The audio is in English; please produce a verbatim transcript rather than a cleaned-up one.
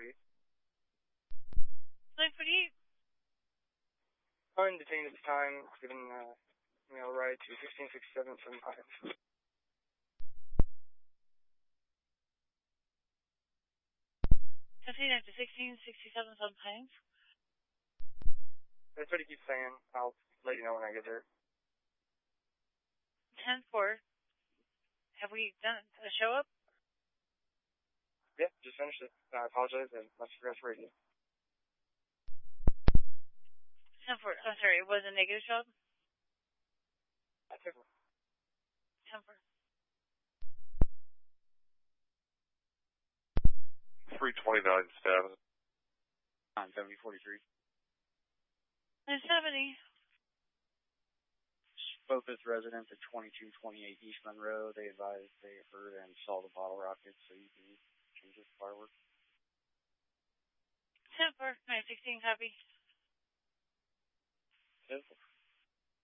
forty-eight. nine forty-eight. I'm detained at the time, given uh, mail ride to sixteen sixty-seven from Pines. Continue to sixteen sixty-seven Sun Pines. That's what he keeps saying. I'll let you know when I get there. ten four. Have we done a show up? Yeah, just finished it. I apologize. I must have forgot to radio. ten four. I'm sorry, it was a negative show up? I took one. ten four. three twenty-nine seven. On seventy forty-three. nine seventy. Spoke with residents at twenty-two twenty-eight East Monroe. They advised they heard and saw the bottle rockets, so you can change this fireworks. ten four. nine sixteen, copy. ten four.